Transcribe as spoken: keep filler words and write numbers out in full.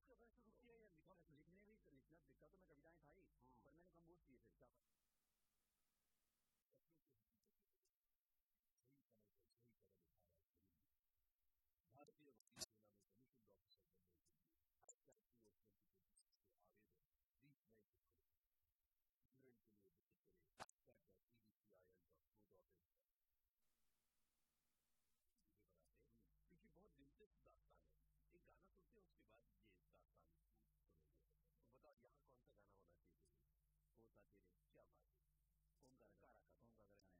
तो अगर शुरू किया या लिखा लिखने भी लिखना लिखा तो मैं कविताएं था ही, पर मैंने कंपोज किए थे क्या सही समय पर सही कदम उठाना जरूरी है। भारतीय वकील सेना में कमीशन ऑफिसर बनने के लिए आवेदन बीस मई को खुले। विवरण के लिए विजिट करें E D C I L dot co dot in पर। क्योंकि बहुत दिलचस्प दास्तान है, एक गाना सुनते हैं उसके बाद ये दास्तान सुनेंगे। तो बताओ यहाँ कौन सा गाना होना चाहिए? होता तेरे क्या बात है? ओमकार का ओमकार का गाना